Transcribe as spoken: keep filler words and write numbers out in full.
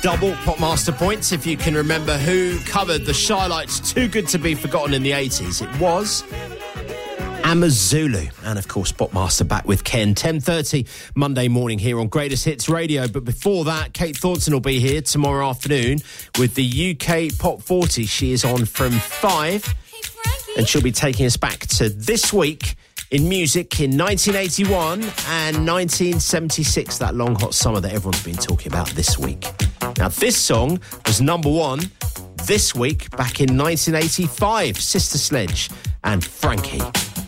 Double Popmaster points if you can remember who covered the Shy Lights' Too Good to Be Forgotten in the eighties. It was Amazulu. And, of course, Popmaster back with Ken. ten thirty Monday morning here on Greatest Hits Radio. But before that, Kate Thornton will be here tomorrow afternoon with the U K Pop forty. She is on from five. And she'll be taking us back to this week in music in nineteen eighty-one and nineteen seventy-six, that long hot summer that everyone's been talking about this week. Now, this song was number one this week back in nineteen eighty-five. Sister Sledge and Frankie.